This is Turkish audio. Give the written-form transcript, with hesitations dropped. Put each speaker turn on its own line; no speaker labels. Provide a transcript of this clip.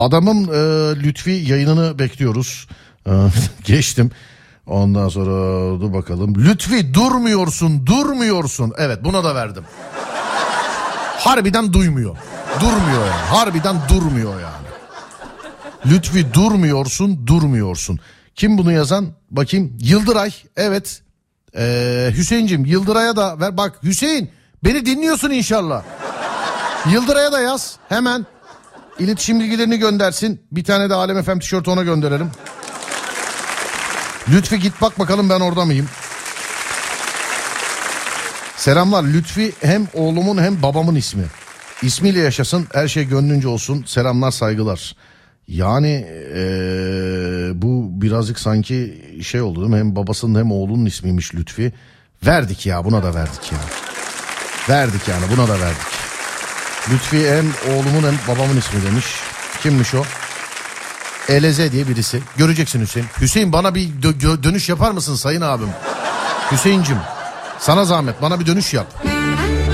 Adamın Lütfi yayınını bekliyoruz. Geçtim. Ondan sonra dur bakalım. Lütfi durmuyorsun. Evet, buna da verdim. Harbiden duymuyor. Durmuyor yani. Harbiden durmuyor yani. Lütfi durmuyorsun. Kim bunu yazan? Bakayım. Yıldıray. Evet. Hüseyincim, Yıldıray'a da ver. Bak Hüseyin, beni dinliyorsun inşallah. Yıldıray'a da yaz. Hemen iletişim bilgilerini göndersin. Bir tane de Alem FM tişörtü ona gönderelim. Lütfi git bak bakalım ben orada mıyım? Selamlar. Lütfi hem oğlumun hem babamın ismi. İsmiyle yaşasın, her şey gönlünce olsun. Selamlar, saygılar. Yani bu birazcık sanki şey oldu değil mi? Hem babasının hem oğlunun ismiymiş Lütfi. Verdik ya, buna da verdik ya. Verdik yani, buna da verdik. Lütfi hem oğlumun hem babamın ismi demiş. Kimmiş o? Eleze diye birisi. Göreceksin Hüseyin. Hüseyin, bana bir dönüş yapar mısın sayın abim? Hüseyincim, sana zahmet, bana bir dönüş yap.